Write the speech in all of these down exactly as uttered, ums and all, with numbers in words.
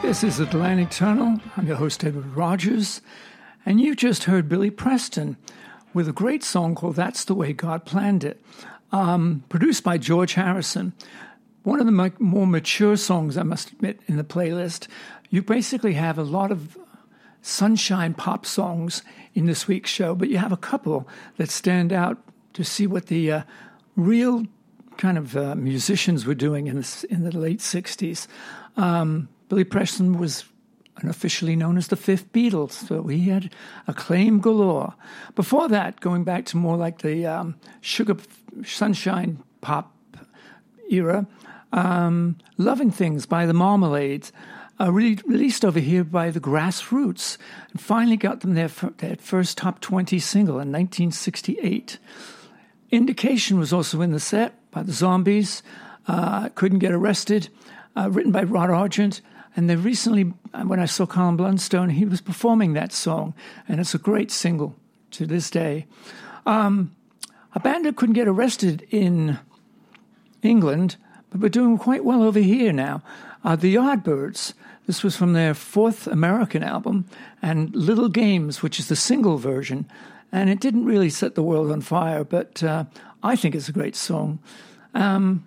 This is Atlantic Tunnel. I'm your host, Edward Rogers, and you just heard Billy Preston with a great song called That's the Way God Planned It, um, produced by George Harrison. One of the m- more mature songs, I must admit, in the playlist. You basically have a lot of sunshine pop songs in this week's show, but you have a couple that stand out to see what the uh, real kind of uh, musicians were doing in the, in the late sixties. Um, Billy Preston was unofficially known as the Fifth Beatles, so he had acclaim galore. Before that, going back to more like the um, sugar sunshine pop era, um, Loving Things by the Marmalades, uh, re- released over here by the Grassroots, and finally got them their, their first top twenty single in nineteen sixty-eight. Indication was also in the set by the Zombies, uh, Couldn't Get Arrested, uh, written by Rod Argent. And they recently, when I saw Colin Blunstone, he was performing that song, and it's a great single to this day. Um, a band that couldn't get arrested in England, but we're doing quite well over here now, are the Yardbirds. This was from their fourth American album, and Little Games, which is the single version. And it didn't really set the world on fire, but uh, I think it's a great song. Um,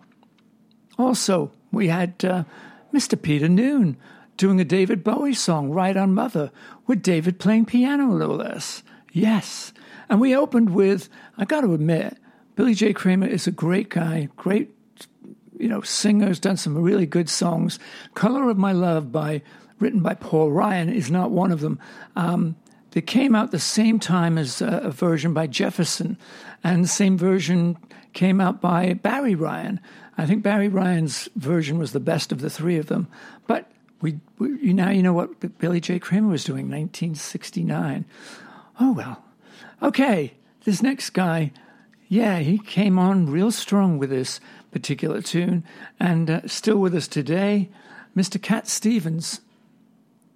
also, we had uh, Mister Peter Noone doing a David Bowie song, Right on Mother, with David playing piano, no less. Yes. And we opened with, I got to admit, Billy J. Kramer is a great guy, great, you know, singer, has done some really good songs. Color of My Love, by written by Paul Ryan, is not one of them. Um, they came out the same time as a, a version by Jefferson, and the same version came out by Barry Ryan. I think Barry Ryan's version was the best of the three of them. But we, we now you know what Billy J. Kramer was doing, nineteen sixty-nine. Oh, well. Okay, this next guy, yeah, he came on real strong with this particular tune, and uh, still with us today, Mister Cat Stevens.